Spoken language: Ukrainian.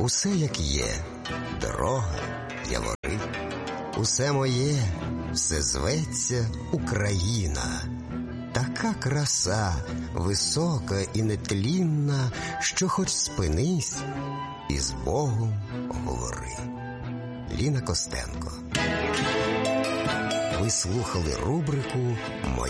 Усе як є, дорога, явори. Усе моє, все зветься Україна. Така краса, висока і нетлінна, що хоч спинись і з Богом говори. Ліна Костенко. Ви слухали рубрику «Моя